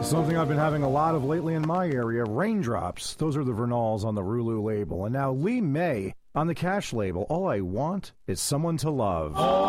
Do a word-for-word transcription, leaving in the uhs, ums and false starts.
Something I've been having a lot of lately in my area, raindrops. Those are the Vernals on the Rulu label. And now Lee May on the Cash label. All I want is someone to love.